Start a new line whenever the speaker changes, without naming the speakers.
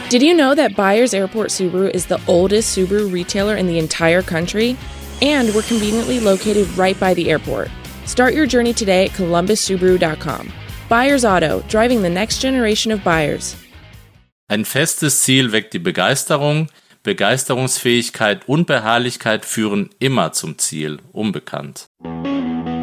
Did you know that Byers Airport Subaru is the oldest Subaru retailer in the entire country? And we're conveniently located right by the airport. Start your journey today at columbussubaru.com. Byers Auto, driving the next generation of buyers.
Ein festes Ziel weckt die Begeisterung. Begeisterungsfähigkeit und Beharrlichkeit führen immer zum Ziel, unbekannt.